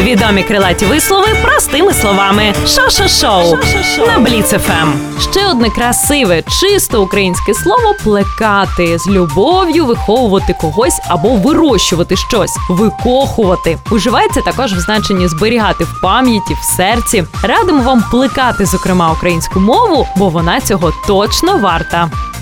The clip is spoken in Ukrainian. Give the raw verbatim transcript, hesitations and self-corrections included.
Відомі крилаті вислови простими словами. Шо-шо-шоу на Бліц еф ем. Ще одне красиве, чисто українське слово – плекати. З любов'ю виховувати когось або вирощувати щось. Викохувати. Уживається також в значенні зберігати в пам'яті, в серці. Радимо вам плекати, зокрема, українську мову, бо вона цього точно варта.